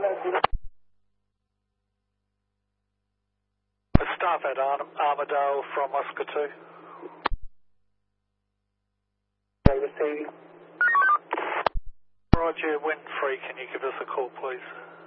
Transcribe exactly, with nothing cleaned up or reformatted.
Staff at Arm Armadale from Oscar two. Receiving. Roger, when free, can you give us a call, please?